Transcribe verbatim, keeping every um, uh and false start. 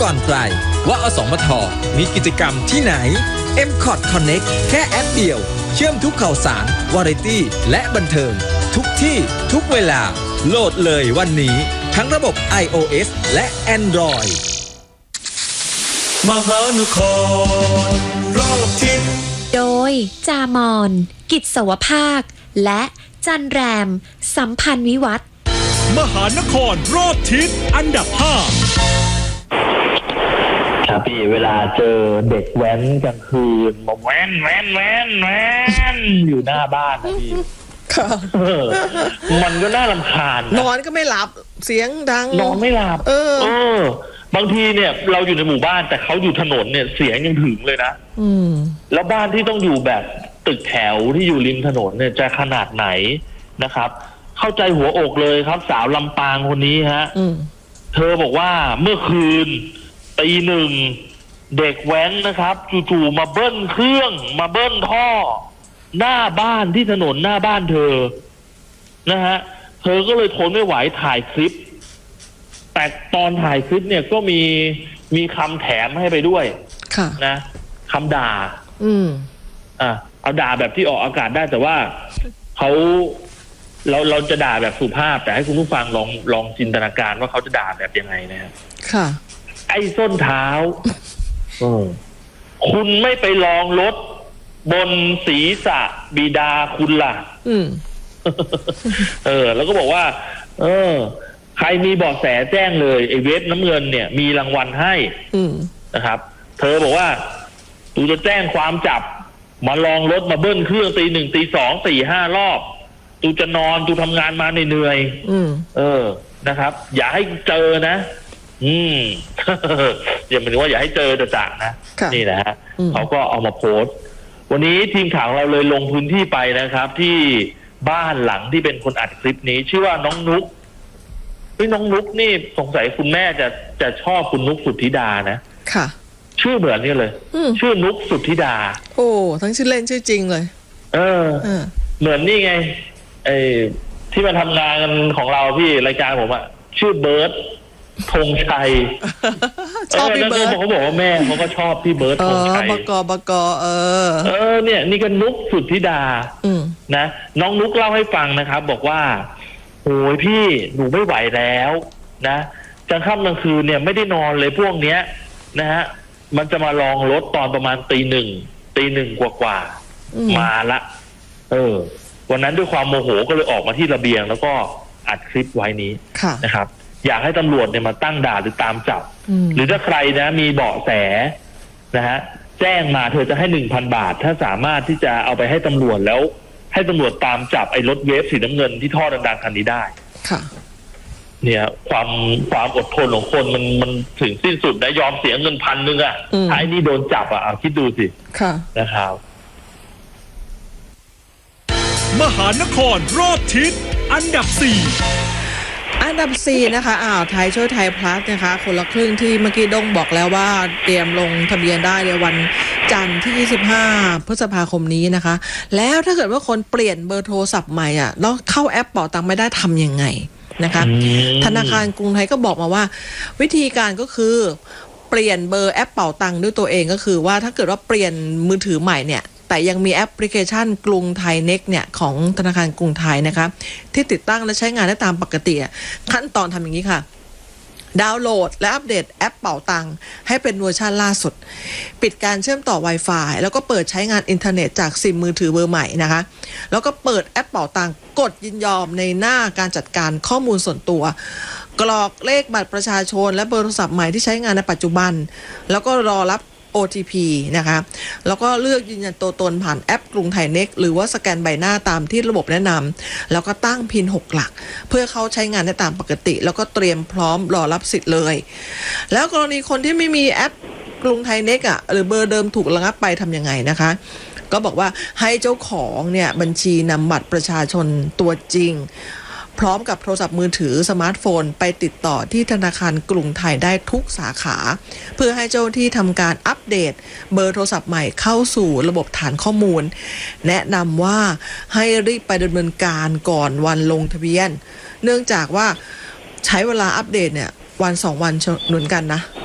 ก่อนใครว่าอสมทมีกิจกรรมที่ไหน เอ็ม คอท Connect แค่แอปเดียวเชื่อมทุกข่าวสารวาไรตี้และบันเทิงทุกที่ทุกเวลาโหลดเลยวันนี้ทั้งระบบ iOS และ Android มหานครรอบทิศโดยจามอนกิจสวภาคและจันแรมสัมพันธ์วิวัฒน์มหานครรอบทิศอันดับห้าครับพี่เวลาเจอเด็กแว้นกลางคืนมาแว้นแว้นแว้นแว้นอยู่หน้าบ้านนะพี่มันก็น่ารำคาญนอนก็ไม่หลับเสียงดังนอนไม่หลับเออเออบางทีเนี่ยเราอยู่ในหมู่บ้านแต่เขาอยู่ถนนเนี่ยเสียงยังถึงเลยนะอืมแล้วบ้านที่ต้องอยู่แบบตึกแถวที่อยู่ริมถนนเนี่ยจะขนาดไหนนะครับเข้าใจหัวอกเลยครับสาวลำปางคนนี้ฮะเธอบอกว่าเมื่อคืนตีหนึ่งเด็กแว้นนะครับจู่ๆมาเบิ้ลเครื่องมาเบิ้ลท่อหน้าบ้านที่ถนนหน้าบ้านเธอนะฮะเธอก็เลยทนไม่ไหวถ่ายคลิปแต่ตอนถ่ายคลิปเนี่ยก็มีมีคำแถมให้ไปด้วยค่ะนะคำด่าอืมอ่ะเอาด่าแบบที่ออกอากาศได้แต่ว่าเขาเราเราจะด่าแบบสุภาพแต่ให้คุณผู้ฟังลองลองจินตนาการว่าเขาจะด่าแบบยังไงนะค่ะไอ้ส้นเท้าคุณไม่ไปลองรถบนศีรษะบิดาคุณล่ะอืมเออแล้วก็บอกว่าเออใครมีเบาะแสแจ้งเลยไอ้เวฟน้ำเงินเนี่ยมีรางวัลให้นะครับเธอบอกว่าตูจะแจ้งความจับมาลองรถมาเบิ้ลเครื่องตีหนึ่งตีสองตีห้ารอบตูจะนอนตูทำงานมาเหนื่อยเออนะครับอย่าให้เจอนะอืมอย่าหมายถึงว่าอย่าให้เจอจะจากนะนี่นะฮะเขาก็เอามาโพสต์วันนี้ทีมข่าวเราเลยลงพื้นที่ไปนะครับที่บ้านหลังที่เป็นคนอัดคลิปนี้ชื่อว่าน้องนุ๊กพี่น้องนุ๊กนี่สงสัยคุณแม่จะจะชอบคุณนุ๊กสุทธิดานะค่ะชื่อเหมือนนี่เลยชื่อนุ๊กสุทธิดาโอ้ทั้งชื่อเล่นชื่อจริงเลยเออเหมือนนี่ไงไอ้ที่มาทำงานกันของเราพี่รายการผมอะชื่อเบิร์ดธงชัยชอบพี่เบิร์ดเขาบอกว่าแม่เขาก็ชอบพี่เบิร์ดธงชัยบกบกเออเออเนี่ยนี่ก็นุ๊กสุทธิดานะน้องนุ๊กเล่าให้ฟังนะครับบอกว่าโอ้ยพี่หนูไม่ไหวแล้วนะกลางค่ำกลางคืนเนี่ยไม่ได้นอนเลยพวกเนี้ยนะฮะมันจะมาลองรถตอนประมาณตีหนึ่งตีหนึ่งกว่ากว่ามาละเออวันนั้นด้วยความโมโหก็เลยออกมาที่ระเบียงแล้วก็อัดคลิปไว้นี้นะครับอยากให้ตำรวจเนี่ยมาตั้งด่านหรือตามจับหรือถ้าใครนะมีเบาะแสนะฮะแจ้งมาเธอจะให้หนึ่งพันบาทถ้าสามารถที่จะเอาไปให้ตำรวจแล้วให้ตำรวจตามจับไอ้รถเวฟสีน้ำเงินที่ท่อดังๆคันนี้ได้ค่ะเนี่ยความความอดทนของคนมันมันถึงสิ้นสุดนะยอมเสียเงินพันนึงอ่ะถ้าไอ้นี่โดนจับอ่ะเอาคิดดูสิค่ะนะครับมหานครรอบทิศอันดับสี่อันดับสี่นะคะอ่าวไทยช่วยไทยพลัสนะคะคนละครึ่งที่เมื่อกี้ดงบอกแล้วว่าเตรียมลงทะเบียนได้ในวันจันทร์ที่ยี่สิบห้าพฤษภาคมนี้นะคะแล้วถ้าเกิดว่าคนเปลี่ยนเบอร์โทรศัพท์ใหม่อ่ะแล้วเข้าแอปเป๋าตังค์ไม่ได้ทำยังไงนะคะธนาคารกรุงไทยก็บอกมาว่าวิธีการก็คือเปลี่ยนเบอร์แอปเป๋าตังค์ด้วยตัวเองก็คือว่าถ้าเกิดว่าเปลี่ยนมือถือใหม่เนี่ยแต่ยังมีแอปพลิเคชันกรุงไทยเน็กเนี่ยของธนาคารกรุงไทยนะคะที่ติดตั้งและใช้งานได้ตามปกติขั้นตอนทำอย่างนี้ค่ะดาวน์โหลดและอัปเดตแอปเป๋าตังค์ให้เป็นเวอร์ชันล่าสุดปิดการเชื่อมต่อ Wi-Fi แล้วก็เปิดใช้งานอินเทอร์เน็ตจากซิมมือถือเบอร์ใหม่นะคะแล้วก็เปิดแอปเป๋าตังค์กดยินยอมในหน้าการจัดการข้อมูลส่วนตัวกรอกเลขบัตรประชาชนและเบอร์โทรศัพท์ใหม่ที่ใช้งานในปัจจุบันแล้วก็รอรับโอ ที พี นะคะแล้วก็เลือกยืนยันตัวตนผ่านแอปกรุงไทยเน็กหรือว่าสแกนใบหน้าตามที่ระบบแนะนำแล้วก็ตั้งพินหกหลักเพื่อเขาใช้งานได้ตามปกติแล้วก็เตรียมพร้อมรอรับสิทธิ์เลยแล้วกรณีคนที่ไม่มีแอปกรุงไทยเน็กอ่ะหรือเบอร์เดิมถูกระงับไปทำยังไงนะคะก็บอกว่าให้เจ้าของเนี่ยบัญชีนำบัตรประชาชนตัวจริงพร้อมกับโทรศัพท์มือถือสมาร์ทโฟนไปติดต่อที่ธนาคารกรุงไทยได้ทุกสาขาเพื่อให้เจ้าหน้าที่ทำการอัปเดตเบอร์โทรศัพท์ใหม่เข้าสู่ระบบฐานข้อมูลแนะนำว่าให้รีบไปดำเนินการก่อนวันลงทะเบียนเนื่องจากว่าใช้เวลาอัปเดตเนี่ยวันสองวันเหมือนกันนะ